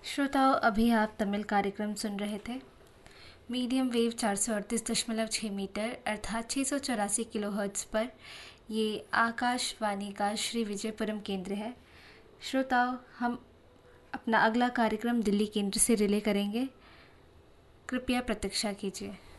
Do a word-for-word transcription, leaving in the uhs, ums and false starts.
श्रोताओं, अभी आप तमिल कार्यक्रम सुन रहे थे। मीडियम वेव चार सौ अड़तीस दशमलव छः मीटर अर्थात छः सौ चौरासी किलो हर्ट्ज़ पर ये आकाशवाणी का श्री विजयपुरम केंद्र है। श्रोताओं, हम अपना अगला कार्यक्रम दिल्ली केंद्र से रिले करेंगे। कृपया प्रतीक्षा कीजिए।